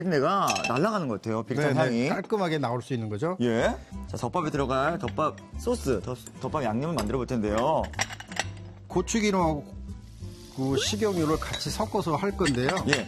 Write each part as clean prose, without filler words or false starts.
내가 날아가는 것 같아요. 비릿한 향이. 깔끔하게 나올 수 있는 거죠. 예. 자, 덮밥에 들어갈 덮밥 소스, 덮밥 양념을 만들어 볼 텐데요. 고추기름하고 식용유를 같이 섞어서 할 건데요. 예.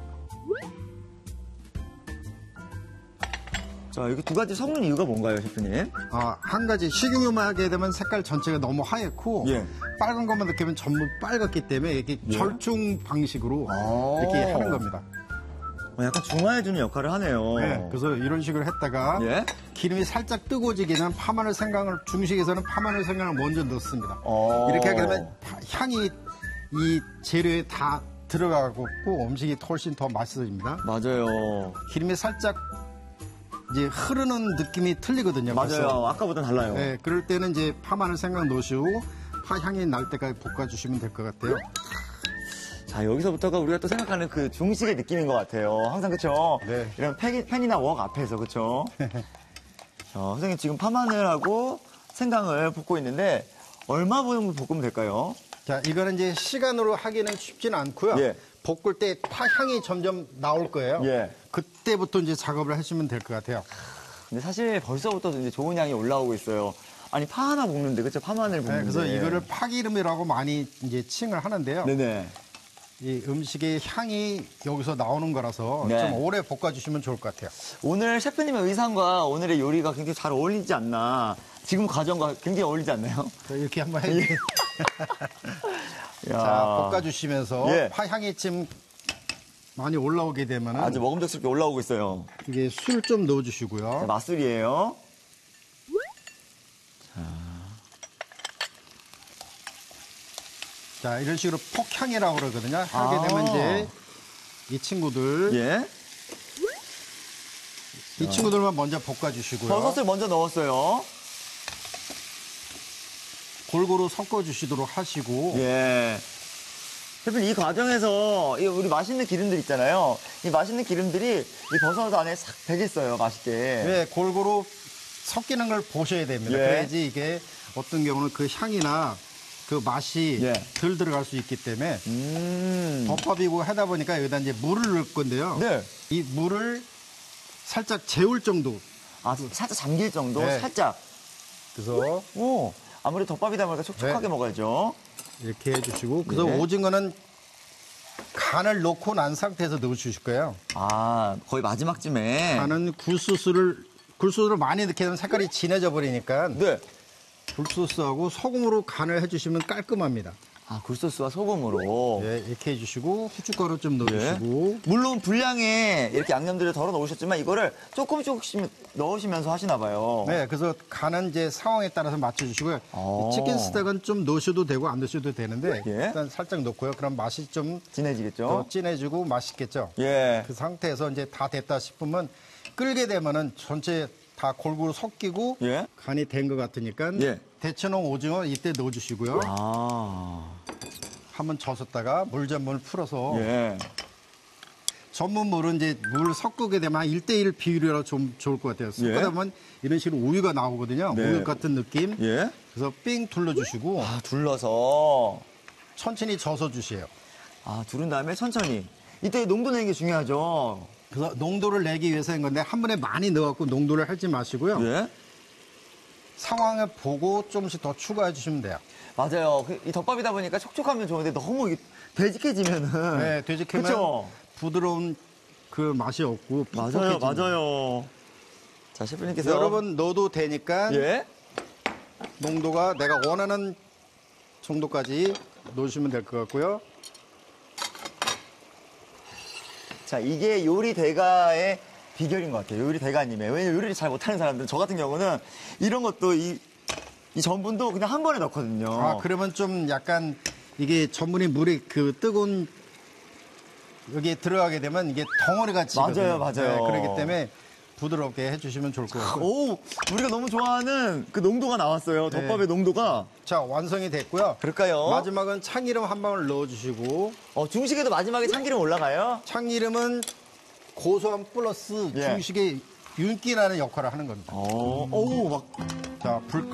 자, 이렇게 두 가지 섞는 이유가 뭔가요, 셰프님? 한 가지 식용유만 하게 되면 색깔 전체가 너무 하얗고 예. 빨간 것만 넣게 되면 전부 빨갛기 때문에 이렇게 절충 방식으로 이렇게 하는 겁니다. 약간 중화해주는 역할을 하네요. 네, 그래서 이런 식으로 했다가 예? 기름이 살짝 뜨거워지기는 파마늘 생강을 중식에서는 파마늘 생강을 먼저 넣습니다. 이렇게 하게 되면 향이 이 재료에 다 들어가고 음식이 훨씬 더 맛있어집니다. 맞아요. 기름이 살짝 이제 흐르는 느낌이 틀리거든요. 맞아요. 벌써. 아까보다 달라요. 네, 그럴 때는 이제 파마늘 생강 넣으시고 파 향이 날 때까지 볶아주시면 될 것 같아요. 자, 여기서부터가 우리가 또 생각하는 그 중식의 느낌인 것 같아요. 항상 그쵸? 네. 이런 팬이나 웍 앞에서 그쵸? 자, 선생님 지금 파마늘하고 생강을 볶고 있는데 얼마 볶으면 될까요? 자, 이거는 이제 시간으로 하기는 쉽지는 않고요. 예. 볶을 때 파 향이 점점 나올 거예요. 예. 그때부터 이제 작업을 하시면 될 것 같아요. 근데 사실 벌써부터 이제 좋은 향이 올라오고 있어요. 아니, 파 하나 볶는데, 그쵸? 파마늘 볶는데. 네, 그래서 이거를 파기름이라고 많이 이제 칭을 하는데요. 네네. 이 음식의 향이 여기서 나오는 거라서 네. 좀 오래 볶아주시면 좋을 것 같아요. 오늘 셰프님의 의상과 오늘의 요리가 굉장히 잘 어울리지 않나. 지금 과정과 굉장히 어울리지 않나요? 이렇게 한번 해주세요. 야. 자, 볶아주시면서 예. 파 향이 좀 많이 올라오게 되면 아주 먹음직스럽게 올라오고 있어요. 이게 술 좀 넣어주시고요. 자, 맛술이에요. 자, 이런 식으로 폭향이라고 그러거든요. 하게 되면 이제 이 친구들, 예. 이 친구들만 먼저 볶아주시고요. 버섯을 먼저 넣었어요. 골고루 섞어주시도록 하시고. 예. 셰프님, 이 과정에서 이 우리 맛있는 기름들 있잖아요. 이 맛있는 기름들이 이 버섯 안에 싹 배겠어요, 맛있게. 네, 골고루 섞이는 걸 보셔야 됩니다. 예. 그래야지 이게 어떤 경우는 그 향이나 그 맛이 예. 덜 들어갈 수 있기 때문에 덮밥이고 하다 보니까 여기다 이제 물을 넣을 건데요. 네. 이 물을 살짝 재울 정도. 아, 살짝 잠길 정도? 네. 살짝. 그래서 오, 아무래도 덮밥이다 보니까 촉촉하게 네. 먹어야죠. 이렇게 해주시고, 그래서 예. 오징어는 간을 넣고 난 상태에서 넣어주실 거예요. 아, 거의 마지막쯤에. 간은 굴소스를 많이 넣게 되면 색깔이 진해져 버리니까 네. 굴소스하고 소금으로 간을 해주시면 깔끔합니다. 아, 굴소스와 소금으로. 네, 이렇게 해주시고 후춧가루 좀 넣어주시고. 물론 분량에 이렇게 양념들을 덜어 놓으셨지만 이거를 조금씩 넣으시면서 하시나 봐요. 네, 그래서 간은 이제 상황에 따라서 맞춰주시고요. 어. 이 치킨 스택은 좀 넣으셔도 되고 안 넣으셔도 되는데 예. 일단 살짝 넣고요. 그럼 맛이 좀 더 진해지겠죠? 진해지고 맛있겠죠. 예. 그 상태에서 이제 다 됐다 싶으면 끓게 되면은 전체 다 골고루 섞이고 예. 간이 된 것 같으니까 예. 데쳐놓은 오징어 이때 넣어주시고요. 아. 한번 젖었다가 물전분을 풀어서 예. 전분 물은 이제 물 섞게 되면 한 1대1 비율이라 좀 좋을 것 같아요. 섞다 보면 이런 식으로 우유가 나오거든요. 네. 우유 같은 느낌. 예. 그래서 삥 둘러주시고 아, 둘러서. 천천히 져서 주세요. 아, 두른 다음에 천천히. 이때 농도 내는 게 중요하죠. 그래서 농도를 내기 위해서 한 건데 한 번에 많이 넣어갖고 농도를 하지 마시고요. 예. 상황을 보고 조금씩 더 추가해 주시면 돼요. 맞아요. 이 덮밥이다 보니까 촉촉하면 좋은데 너무 되직해지면은. 네, 되직하면 그쵸? 부드러운 그 맛이 없고 맞아요, 퍽퍽해집니다. 맞아요. 자, 셰프님께서. 여러분 넣어도 되니까 예. 농도가 내가 원하는 정도까지 넣으시면 될 것 같고요. 자, 이게 요리 대가의 비결인 것 같아요. 요리 대가님의. 왜냐면 요리를 잘 못하는 사람들은 저 같은 경우는 이런 것도 이 전분도 그냥 한 번에 넣거든요. 아, 그러면 좀 약간 이게 전분이 물이 그 뜨거운 여기에 들어가게 되면 이게 덩어리가 지거든요. 맞아요. 네, 그렇기 때문에 부드럽게 해주시면 좋을 것 같고요. 오, 우리가 너무 좋아하는 그 농도가 나왔어요. 네. 덮밥의 농도가. 자, 완성이 됐고요. 그럴까요? 마지막은 참기름 한 방울 넣어주시고 중식에도 마지막에 참기름 올라가요? 참기름은 고소함 플러스 예. 중식의 윤기라는 역할을 하는 겁니다. 오, 막 자, 불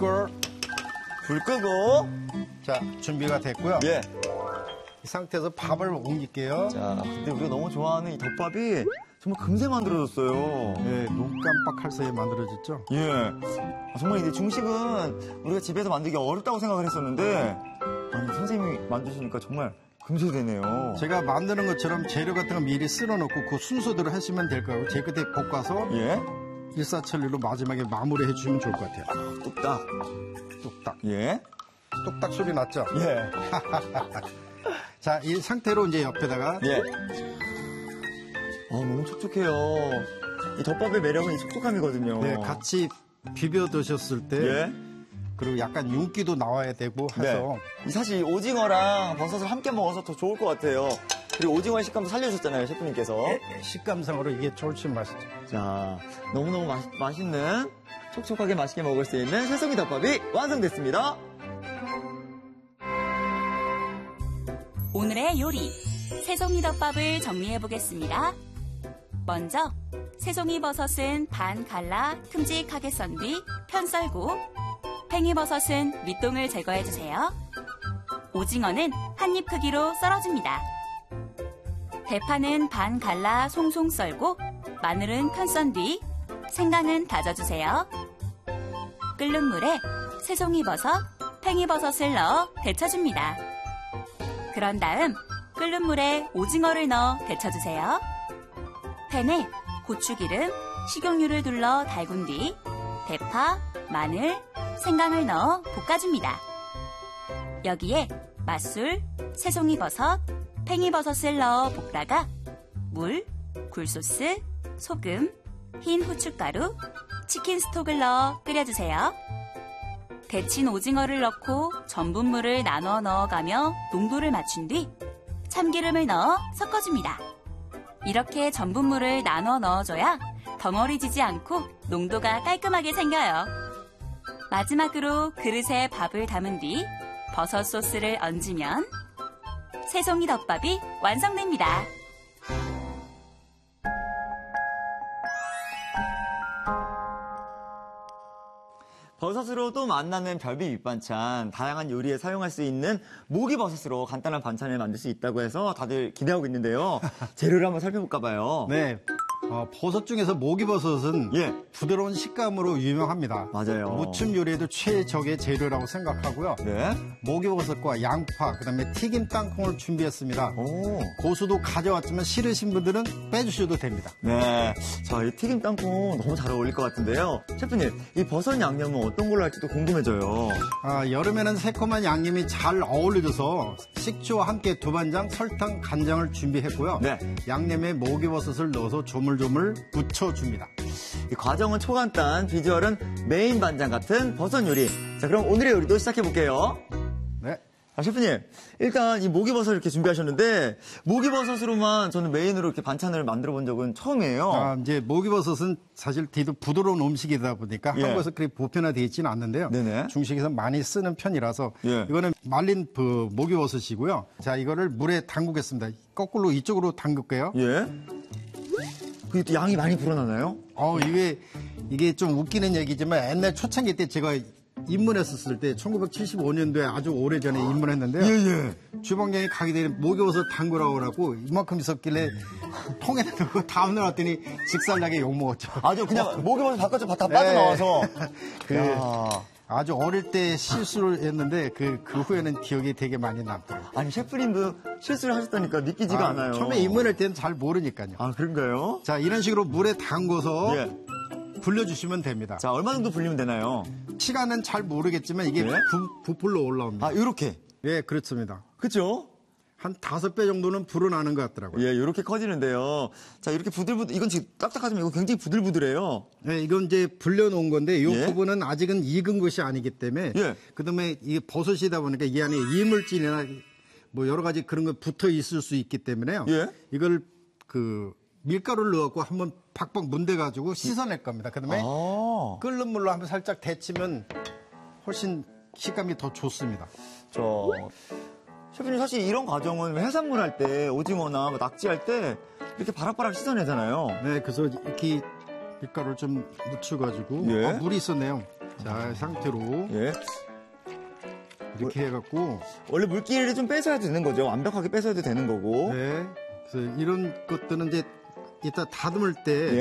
끄고. 자, 준비가 됐고요. 예. 이 상태에서 밥을 옮길게요. 자, 근데 우리가 너무 좋아하는 이 덮밥이 정말 금세 만들어졌어요. 네, 눈 깜빡할 사이에 만들어졌죠. 예. 정말 이제 중식은 우리가 집에서 만들기 어렵다고 생각을 했었는데, 아니, 선생님이 만드시니까 정말 금세 되네요. 제가 만드는 것처럼 재료 같은 거 미리 쓸어놓고 그 순서대로 하시면 될 거고 제 끝에 볶아서 예. 일사천리로 마지막에 마무리해 주시면 좋을 것 같아요. 뚝딱. 뚝딱. 예. 뚝딱 소리 났죠? 예. 자, 이 상태로 이제 옆에다가 예. 너무 촉촉해요. 이 덮밥의 매력은 이 촉촉함이거든요. 네, 같이 비벼 드셨을 때 예. 그리고 약간 윤기도 나와야 되고 해서 네. 사실 오징어랑 버섯을 함께 먹어서 더 좋을 것 같아요. 그리고 오징어의 식감도 살려주셨잖아요, 셰프님께서. 식감상으로 이게 훨씬 맛있죠. 자, 너무너무 맛있는, 촉촉하게 맛있게 먹을 수 있는 새송이 덮밥이 완성됐습니다. 오늘의 요리, 새송이 덮밥을 정리해 보겠습니다. 먼저 새송이 버섯은 반 갈라 큼직하게 썬 뒤 편 썰고, 팽이버섯은 밑동을 제거해 주세요. 오징어는 한입 크기로 썰어줍니다. 대파는 반 갈라 송송 썰고, 마늘은 편 썬 뒤 생강은 다져주세요. 끓는 물에 새송이 버섯, 팽이버섯을 넣어 데쳐줍니다. 그런 다음 끓는 물에 오징어를 넣어 데쳐주세요. 팬에 고추기름, 식용유를 둘러 달군 뒤 대파, 마늘, 생강을 넣어 볶아줍니다. 여기에 맛술, 새송이버섯, 팽이버섯을 넣어 볶다가 물, 굴소스, 소금, 흰 후춧가루, 치킨 스톡을 넣어 끓여주세요. 데친 오징어를 넣고 전분물을 나눠 넣어가며 농도를 맞춘 뒤 참기름을 넣어 섞어줍니다. 이렇게 전분물을 나눠 넣어줘야 덩어리지지 않고 농도가 깔끔하게 생겨요. 마지막으로 그릇에 밥을 담은 뒤 버섯 소스를 얹으면 새송이 덮밥이 완성됩니다. 버섯으로도 만나는 별빛 밑반찬, 다양한 요리에 사용할 수 있는 모기버섯으로 간단한 반찬을 만들 수 있다고 해서 다들 기대하고 있는데요. 재료를 한번 살펴볼까 봐요. 네. 버섯 중에서 모기버섯은 예. 부드러운 식감으로 유명합니다. 맞아요. 무침 요리에도 최적의 재료라고 생각하고요. 네. 모기버섯과 양파, 그다음에 튀김 땅콩을 준비했습니다. 오. 고수도 가져왔지만 싫으신 분들은 빼주셔도 됩니다. 네. 자, 이 튀김 땅콩 너무 잘 어울릴 것 같은데요. 셰프님, 이 버섯 양념은 어떤 걸로 할지도 궁금해져요. 여름에는 새콤한 양념이 잘 어울려져서 식초와 함께 두반장, 설탕, 간장을 준비했고요. 네. 양념에 모기버섯을 넣어서 조물조물 무쳐줍니다. 이 과정은 초간단, 비주얼은 메인 반찬 같은 버섯 요리. 자, 그럼 오늘의 요리도 시작해볼게요. 네. 셰프님, 일단 이 모기버섯 이렇게 준비하셨는데, 모기버섯으로만 저는 메인으로 이렇게 반찬을 만들어 본 적은 처음이에요. 이제 모기버섯은 사실 되게 부드러운 음식이다 보니까 예. 한국에서 그렇게 보편화되어 있지는 않는데요. 네네. 중식에서 많이 쓰는 편이라서 예. 이거는 말린 모기버섯이고요. 자, 이거를 물에 담그겠습니다. 거꾸로 이쪽으로 담글게요. 예. 그게 또 양이 많이 불어나나요? 이게 좀 웃기는 얘기지만 옛날 초창기 때 제가 입문했었을 때 1975년도에 아주 오래전에 입문했는데요. 예. 주방장이 가게 되면 모기버섯 담그라고 그러고 이만큼 있었길래 통에 넣고 다음날 왔더니 직살나게 욕먹었죠. 아주 그냥 모기버섯 바깥쪽 다 빠져나와서. 아주 어릴 때 실수를 했는데 그 후에는 기억이 되게 많이 남더라고요. 아니, 셰프님도 실수를 하셨다니까 믿기지가 않아요. 처음에 입문할 때는 잘 모르니까요. 아, 그런가요? 자, 이런 식으로 물에 담궈서 예. 불려주시면 됩니다. 자, 얼마 정도 불리면 되나요? 시간은 잘 모르겠지만 이게 예? 부풀러 올라옵니다. 아, 요렇게. 예, 그렇습니다. 그쵸? 한 5배 정도는 불어나는 것 같더라고요. 예, 요렇게 커지는데요. 자, 이렇게 부들부들, 이건 지금 딱딱하지만 이거 굉장히 부들부들해요. 네, 이건 이제 불려놓은 건데 이 예? 부분은 아직은 익은 것이 아니기 때문에 예. 그다음에 이게 버섯이다 보니까 이 안에 이물질이나 뭐 여러 가지 그런 거 붙어 있을 수 있기 때문에요. 예? 이걸 밀가루를 넣어갖고 한번 팍팍 문대가지고 씻어낼 겁니다. 그다음에 끓는 물로 한번 살짝 데치면 훨씬 식감이 더 좋습니다. 셰프님, 사실 이런 과정은 해산물 할 때, 오징어나 뭐 낙지 할 때 이렇게 바락바락 씻어내잖아요. 네, 그래서 이렇게 밀가루를 좀 묻혀가지고 예. 물이 있었네요. 자, 이 상태로 예. 이렇게 해갖고 원래 물기를 좀 뺏어야 되는 거죠. 완벽하게 뺏어야 되는 거고. 네, 그래서 이런 것들은 이제 이따 다듬을 때